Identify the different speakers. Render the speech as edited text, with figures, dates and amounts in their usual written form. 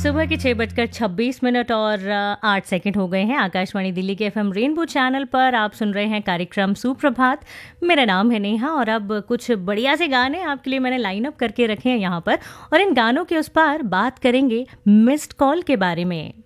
Speaker 1: सुबह के 6:26 और 8 सेकंड हो गए हैं। आकाशवाणी दिल्ली के एफएम रेनबो चैनल पर आप सुन रहे हैं कार्यक्रम सुप्रभात। मेरा नाम है नेहा और अब कुछ बढ़िया से गाने आपके लिए मैंने लाइन अप करके रखे हैं यहाँ पर, और इन गानों के उस पार बात करेंगे मिस्ड कॉल के बारे में।